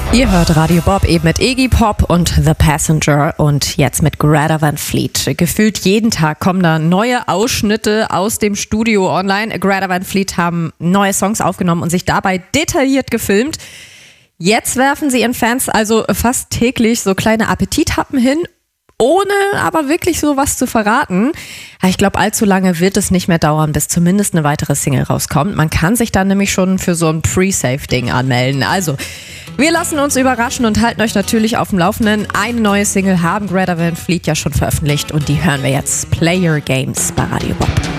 Ihr hört Radio Bob eben mit Iggy Pop und The Passenger und jetzt mit Greta Van Fleet. Gefühlt jeden Tag kommen da neue Ausschnitte aus dem Studio online. Greta Van Fleet haben neue Songs aufgenommen und sich dabei detailliert gefilmt. Jetzt werfen sie ihren Fans also fast täglich so kleine Appetithappen hin, ohne aber wirklich so was zu verraten. Ich glaube, allzu lange wird es nicht mehr dauern, bis zumindest eine weitere Single rauskommt. Man kann sich dann nämlich schon für so ein Pre-Save-Ding anmelden. Also, wir lassen uns überraschen und halten euch natürlich auf dem Laufenden. Eine neue Single haben Greta Van Fleet ja schon veröffentlicht und die hören wir jetzt. Player Games bei Radio Bob.